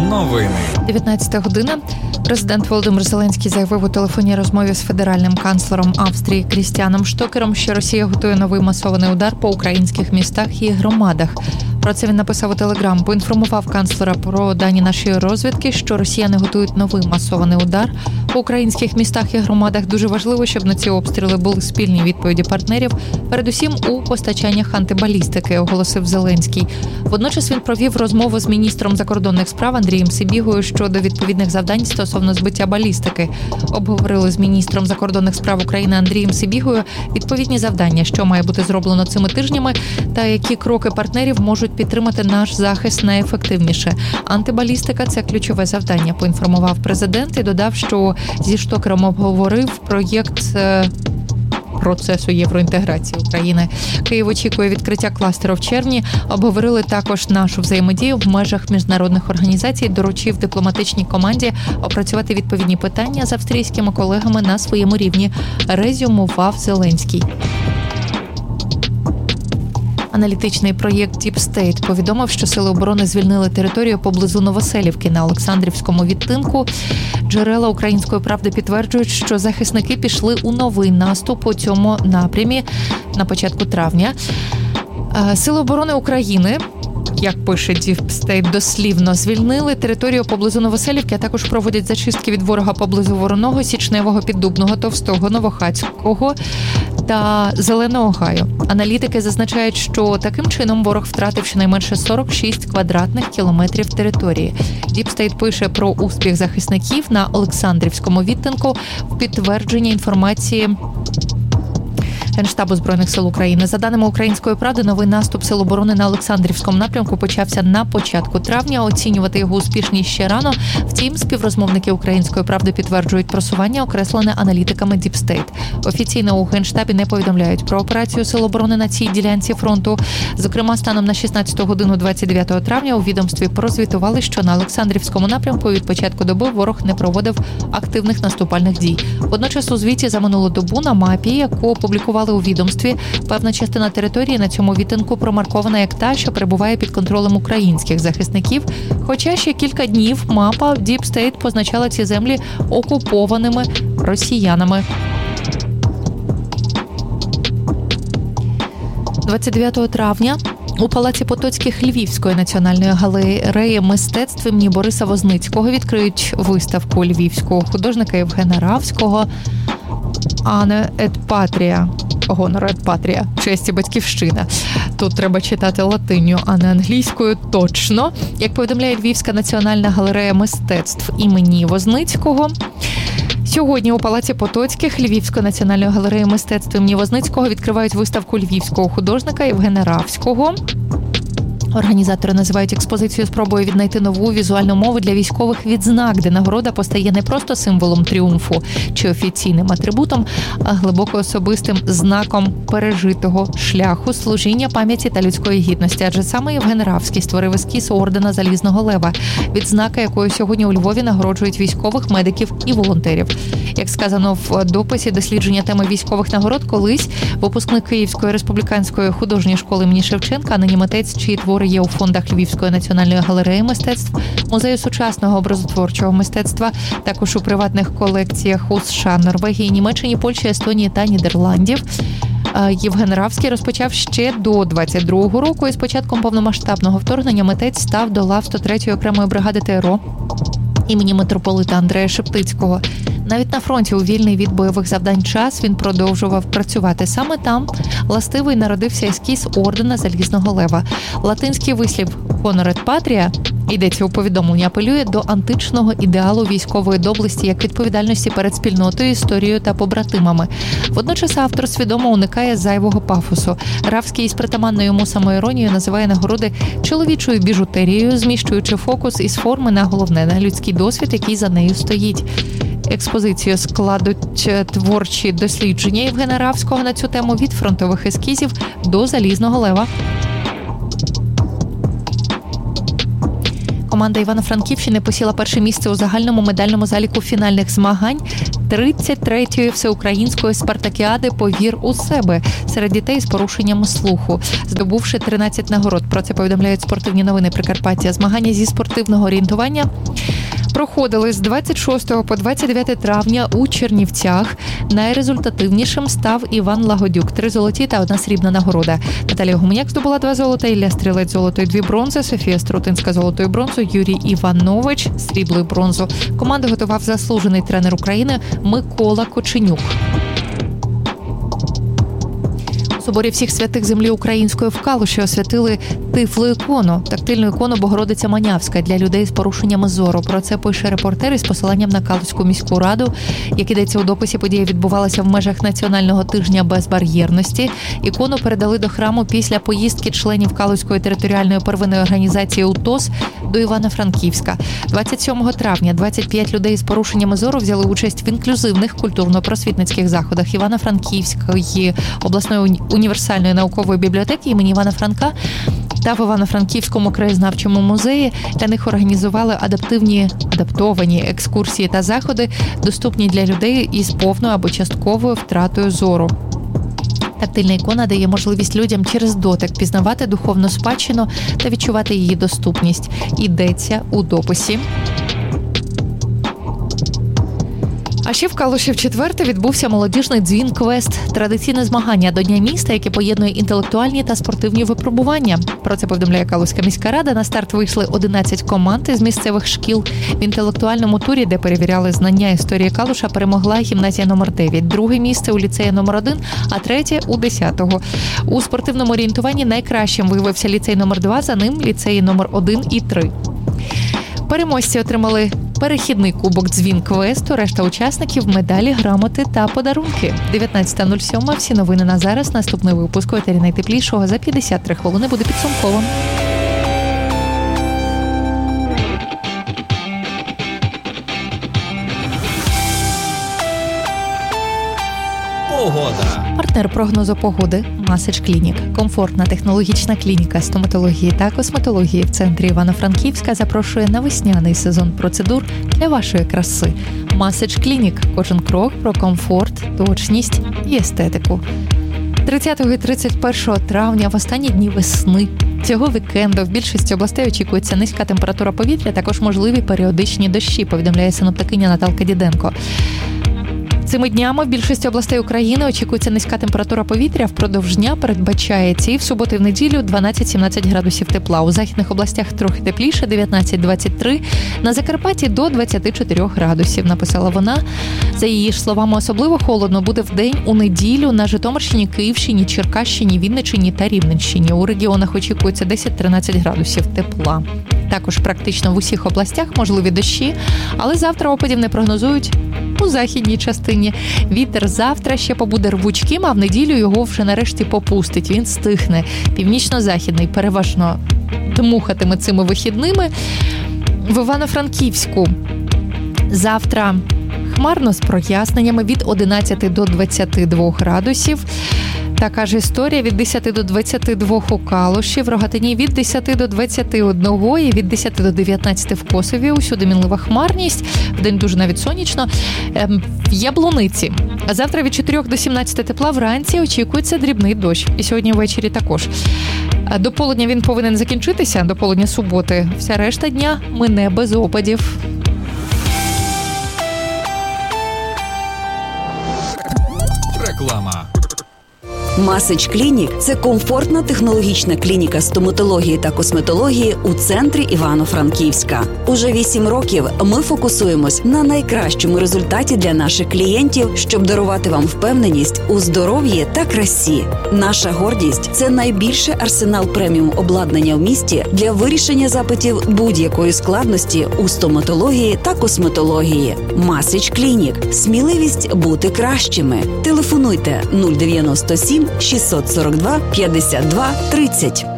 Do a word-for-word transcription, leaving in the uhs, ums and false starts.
Новини. дев'ятнадцята година. Президент Володимир Зеленський заявив у телефонній розмові з федеральним канцлером Австрії Крістіаном Штокером, що Росія готує новий масований удар по українських містах і громадах. Про це він написав у Телеграм. Поінформував канцлера про дані нашої розвідки, що росіяни готують новий масований удар по українських містах і громадах. Дуже важливо, щоб на ці обстріли були спільні відповіді партнерів, передусім у постачаннях антибалістики, оголосив Зеленський. Водночас він провів розмову з міністром закордонних справ Андрієм Сибігою щодо відповідних завдань стосовно збиття балістики. Обговорили з міністром закордонних справ України Андрієм Сибігою відповідні завдання, що має бути зроблено цими тижнями, та які кроки партнерів можуть підтримати наш захист найефективніше. Антибалістика – це ключове завдання, поінформував президент і додав, що зі Штокером обговорив проєкт процесу євроінтеграції України. Київ очікує відкриття кластеру в червні. Обговорили також нашу взаємодію в межах міжнародних організацій, доручив дипломатичній команді опрацювати відповідні питання з австрійськими колегами на своєму рівні, резюмував Зеленський. Аналітичний проєкт Deep State повідомив, що Сили оборони звільнили територію поблизу Новоселівки на Олександрівському відтинку. Джерела «Української правди» підтверджують, що захисники пішли у новий наступ у цьому напрямі на початку травня. Сили оборони України, як пише Deep State, дослівно звільнили територію поблизу Новоселівки, а також проводять зачистки від ворога поблизу Вороного, Січневого, Піддубного, Товстого, Новохацького та Зеленого Гаю. Аналітики зазначають, що таким чином ворог втратив щонайменше сорок шість квадратних кілометрів території. Deep State пише про успіх захисників на Олександрівському відтинку в підтвердження інформації Генштабу Збройних сил України. За даними «Української правди», новий наступ Сил оборони на Олександрівському напрямку почався на початку травня. Оцінювати його успішність ще рано. Втім, співрозмовники «Української правди» підтверджують просування, окреслене аналітиками Deep State. Офіційно у Генштабі не повідомляють про операцію Сил оборони на цій ділянці фронту. Зокрема, станом на шістнадцяту годину двадцять дев'ятого травня у відомстві прозвітували, що на Олександрівському напрямку від початку доби ворог не проводив активних наступальних дій. Водночас у звіті за минулу добу на мапі, яку опублікували у відомстві, певна частина території на цьому відтинку промаркована як та, що перебуває під контролем українських захисників, хоча ще кілька днів мапа Deep State позначала ці землі окупованими росіянами. двадцять дев'ятого травня у Палаці Потоцьких Львівської національної галереї мистецтв імені Бориса Возницького відкриють виставку львівського художника Євгена Равського «Ане ет Патрія». Гонор ет Патрія. Честь і батьківщина. Тут треба читати латиню, а не англійською точно. Як повідомляє Львівська національна галерея мистецтв імені Возницького, сьогодні у Палаці Потоцьких Львівської національної галереї мистецтв імені Возницького відкривають виставку львівського художника Євгена Равського. Організатори називають експозицію спробою віднайти нову візуальну мову для військових відзнак, де нагорода постає не просто символом тріумфу чи офіційним атрибутом, а глибоко особистим знаком пережитого шляху, служіння пам'яті та людської гідності. Адже саме Євген Равський створив ескіз ордена Залізного Лева, відзнака якою сьогодні у Львові нагороджують військових, медиків і волонтерів. Як сказано в дописі дослідження теми військових нагород, колись випускник Київської республіканської художньої школи імені Шевченка, а нині митець, чиї твори є у фондах Львівської національної галереї мистецтв, Музею сучасного образотворчого мистецтва, також у приватних колекціях у США, Норвегії, Німеччині, Польщі, Естонії та Нідерландів. Євген Равський розпочав ще до двадцять другого року і з початком повномасштабного вторгнення митець став до лав сто третьої окремої бригади ТРО імені митрополита Андрея Шептицького. Навіть на фронті у вільний від бойових завдань час він продовжував працювати. Саме там властивий народився ескіз ордена Залізного Лева. Латинський вислів «Honor et Patria», йдеться у повідомленні, апелює до античного ідеалу військової доблесті як відповідальності перед спільнотою, історією та побратимами. Водночас автор свідомо уникає зайвого пафосу. Равський із притаманною йому самоіронією називає нагороди чоловічою біжутерією, зміщуючи фокус із форми на головне, на людський досвід, який за нею стоїть. Експозицію складуть творчі дослідження Євгена Равського на цю тему від фронтових ескізів до Залізного Лева. команда Івано-Франківщини посіла перше місце у загальному медальному заліку фінальних змагань тридцять третьої всеукраїнської спартакіади «Повір у себе» серед дітей з порушенням слуху, здобувши тринадцять нагород. Про це повідомляють спортивні новини Прикарпаття. Змагання зі спортивного орієнтування проходили з двадцять шостого по двадцять дев'яте травня у Чернівцях. Найрезультативнішим став Іван Лагодюк. Три золоті та одна срібна нагорода. Наталія Гуменяк здобула два золота, Ілля Стрілець золото і дві бронзи, Софія Струтинська золото і бронзу, Юрій Іванович срібло і бронзу. Команду готував заслужений тренер України Микола Коченюк. У соборі всіх святих землі української в Калуші освятили тифлоікону, тактильну ікону Богородиця Манявська для людей з порушеннями зору. Про це пише репортер із посиланням на Калуську міську раду. Як ідеться у дописі, подія відбувалася в межах Національного тижня безбар'єрності. Ікону передали до храму після поїздки членів Калуської територіальної первинної організації УТОС до Івано-Франківська. двадцять сьомого травня двадцять п'ять людей з порушеннями зору взяли участь в інклюзивних культурно-просвітницьких заходах Івано-Франківської обласної універсальної наукової бібліотеки імені Івана Франка та в Івано-Франківському краєзнавчому музеї. Для них організували адаптивні, адаптовані екскурсії та заходи, доступні для людей із повною або частковою втратою зору. Тактильна ікона дає можливість людям через дотик пізнавати духовну спадщину та відчувати її доступність. Йдеться у дописі. А ще в Калуші вчетверте відбувся молодіжний дзвін-квест – традиційне змагання до Дня міста, яке поєднує інтелектуальні та спортивні випробування. Про це повідомляє Калуська міська рада. На старт вийшли одинадцять команд із місцевих шкіл. В інтелектуальному турі, де перевіряли знання історії Калуша, перемогла гімназія номер дев'ять. Друге місце у ліцеї номер один, а третє у десятого. У спортивному орієнтуванні найкращим виявився ліцей номер два, за ним ліцеї номер один і три. Переможці отримали перехідний кубок дзвін-квесту, решта учасників – медалі, грамоти та подарунки. дев'ятнадцята нуль сім. Всі новини на зараз. Наступний випуск у етері найтеплішого за п'ятдесят три хвилини буде підсумковим. Погода. Партнер прогнозу погоди – Масич Клінік. Комфортна технологічна клініка стоматології та косметології в центрі Івано-Франківська запрошує на весняний сезон процедур для вашої краси. Масич Клінік. Кожен крок про комфорт, точність і естетику. тридцятого і тридцять першого травня в останні дні весни цього вікенду в більшості областей очікується низька температура повітря, також можливі періодичні дощі, повідомляє синоптикиня Наталка Діденко. Цими днями в більшості областей України очікується низька температура повітря. Впродовж дня передбачається і в суботу, і в неділю дванадцять-сімнадцять градусів тепла. У західних областях трохи тепліше, дев'ятнадцять-двадцять три. На Закарпатті до двадцять чотири градусів, написала вона. За її ж словами, особливо холодно буде вдень у неділю на Житомирщині, Київщині, Черкащині, Вінниччині та Рівненщині. У регіонах очікується десять-тринадцять градусів тепла. Також практично в усіх областях можливі дощі, але завтра опадів не прогнозують у західній частині. Вітер завтра ще побуде рвучким, а в неділю його вже нарешті попустить. Він стихне. Північно-західний переважно дмухатиме цими вихідними. В Івано-Франківську завтра хмарно з проясненнями від одинадцяти до двадцяти двох градусів. Така ж історія від десяти до двадцяти двох у Калуші, в Рогатині від десяти до двадцяти одного і від десяти до дев'ятнадцяти в Косові. Усюди мінлива хмарність, вдень дуже навіть сонячно. В Яблуниці. А завтра від чотирьох до сімнадцяти тепла, вранці очікується дрібний дощ. І сьогодні ввечері також. До полудня він повинен закінчитися, до полудня суботи. Вся решта дня мине без опадів. Реклама. Масич Клінік – це комфортна технологічна клініка стоматології та косметології у центрі Івано-Франківська. Уже вісім років ми фокусуємось на найкращому результаті для наших клієнтів, щоб дарувати вам впевненість у здоров'ї та красі. Наша гордість – це найбільший арсенал преміум обладнання в місті для вирішення запитів будь-якої складності у стоматології та косметології. Масич Клінік – сміливість бути кращими. Телефонуйте нуль дев'яносто сім шістсот сорок два п'ятдесят два тридцять.